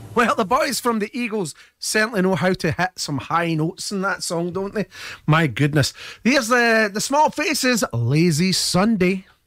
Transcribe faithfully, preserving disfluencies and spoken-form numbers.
Well, the boys from the Eagles certainly know how to hit some high notes in that song, don't they? My goodness. Here's the, the Small Faces, Lazy Sunday.